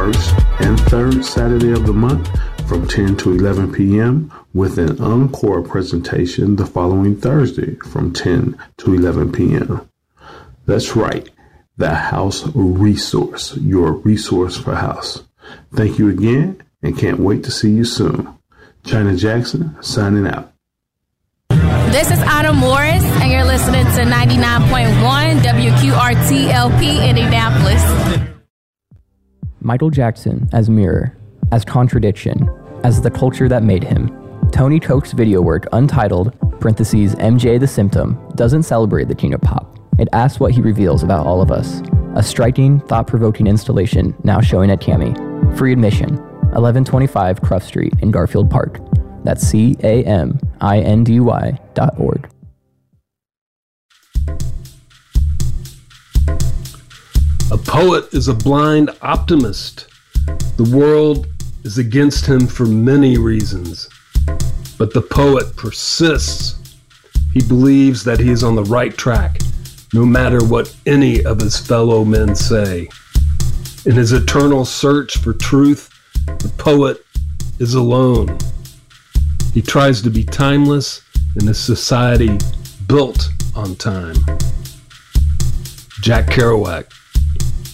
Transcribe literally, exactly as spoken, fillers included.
first and third Saturday of the month from ten to eleven p.m. with an encore presentation the following Thursday from ten to eleven p.m. That's right, the House Resource, your resource for house. Thank you again and can't wait to see you soon. China Jackson signing out. This is Anna Morris, and you're listening to ninety-nine point one W Q R T L P Indianapolis. Michael Jackson as Mirror, as Contradiction, as the culture that made him. Tony Toke's video work, Untitled, parentheses, M J the Symptom, doesn't celebrate the king of pop. It asks what he reveals about all of us. A striking, thought-provoking installation now showing at Cami. Free admission, eleven twenty-five Cruff Street in Garfield Park. That's C A M I N D Y dot org. A poet is a blind optimist. The world is against him for many reasons, but the poet persists. He believes that he is on the right track, no matter what any of his fellow men say. In his eternal search for truth, the poet is alone. He tries to be timeless in a society built on time. Jack Kerouac.